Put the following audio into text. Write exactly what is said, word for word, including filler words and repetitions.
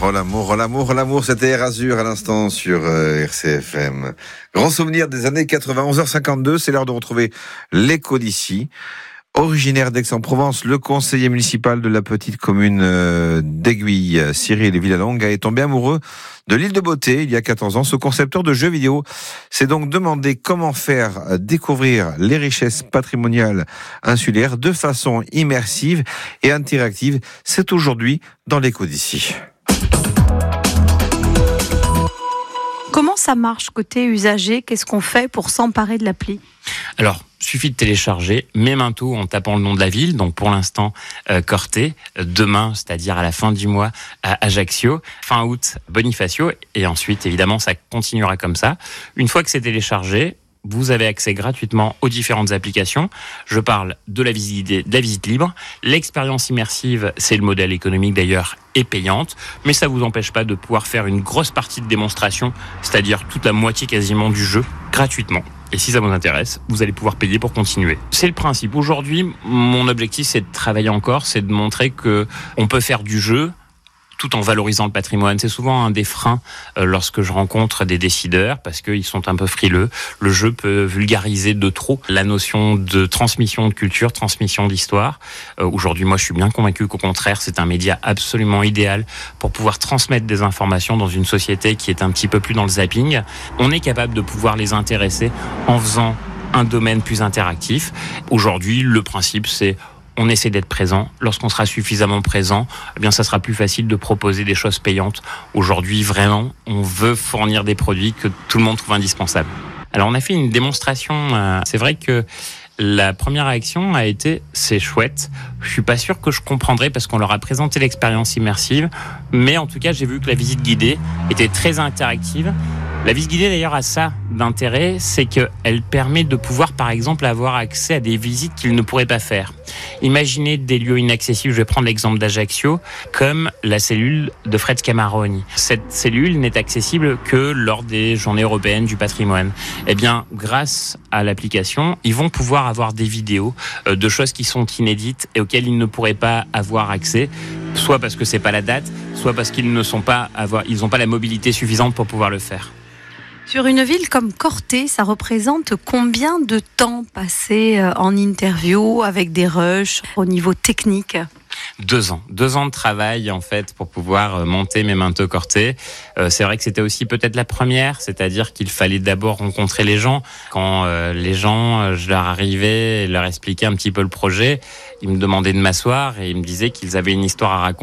Oh l'amour, oh l'amour, oh l'amour, c'était Air Azur à l'instant sur euh, R C F M. Grand souvenir des années quatre-vingts, onze heures cinquante-deux, c'est l'heure de retrouver l'écho d'ici. Originaire d'Aix-en-Provence, le conseiller municipal de la petite commune euh, d'Aiguille, Cyril Villalongue, est tombé amoureux de l'île de Beauté il y a quatorze ans. Ce concepteur de jeux vidéo s'est donc demandé comment faire découvrir les richesses patrimoniales insulaires de façon immersive et interactive. C'est aujourd'hui dans l'écho d'ici. Comment ça marche côté usager ? Qu'est-ce qu'on fait pour s'emparer de l'appli ? Alors, suffit de télécharger Memento en tapant le nom de la ville. Donc pour l'instant, euh, Corté. Demain, c'est-à-dire à la fin du mois, à Ajaccio. Fin août, Bonifacio. Et ensuite, évidemment, ça continuera comme ça. Une fois que c'est téléchargé, vous avez accès gratuitement aux différentes applications. Je parle de la visite, de la visite libre. L'expérience immersive, c'est le modèle économique d'ailleurs, est payante. Mais ça ne vous empêche pas de pouvoir faire une grosse partie de démonstration, c'est-à-dire toute la moitié quasiment du jeu, gratuitement. Et si ça vous intéresse, vous allez pouvoir payer pour continuer. C'est le principe. Aujourd'hui, mon objectif, c'est de travailler encore, c'est de montrer que on peut faire du jeu tout en valorisant le patrimoine. C'est souvent un des freins euh, lorsque je rencontre des décideurs, parce qu'ils sont un peu frileux. Le jeu peut vulgariser de trop la notion de transmission de culture, transmission d'histoire. Euh, aujourd'hui, moi, je suis bien convaincu qu'au contraire, c'est un média absolument idéal pour pouvoir transmettre des informations dans une société qui est un petit peu plus dans le zapping. On est capable de pouvoir les intéresser en faisant un domaine plus interactif. Aujourd'hui, le principe, c'est on essaie d'être présent. Lorsqu'on sera suffisamment présent, eh bien, ça sera plus facile de proposer des choses payantes. Aujourd'hui, vraiment, on veut fournir des produits que tout le monde trouve indispensables. Alors, on a fait une démonstration. Euh, c'est vrai que la première réaction a été « c'est chouette ». Je suis pas sûr que je comprendrai parce qu'on leur a présenté l'expérience immersive. Mais en tout cas, j'ai vu que la visite guidée était très interactive. La visite guidée, d'ailleurs, a ça d'intérêt, c'est qu'elle permet de pouvoir, par exemple, avoir accès à des visites qu'ils ne pourraient pas faire. Imaginez des lieux inaccessibles, je vais prendre l'exemple d'Ajaccio, comme la cellule de Fred Scamaroni. Cette cellule n'est accessible que lors des journées européennes du patrimoine. Eh bien, grâce à l'application, ils vont pouvoir avoir des vidéos de choses qui sont inédites et auxquelles ils ne pourraient pas avoir accès, soit parce que c'est pas la date, soit parce qu'ils ne sont pas avoir, ils n'ont pas la mobilité suffisante pour pouvoir le faire. Sur une ville comme Corté, ça représente combien de temps passé en interview avec des rushs au niveau technique ? Deux ans. Deux ans de travail, en fait, pour pouvoir monter Memento Corté. Euh, c'est vrai que c'était aussi peut-être la première, c'est-à-dire qu'il fallait d'abord rencontrer les gens. Quand euh, les gens, je leur arrivais et leur expliquais un petit peu le projet, ils me demandaient de m'asseoir et ils me disaient qu'ils avaient une histoire à raconter.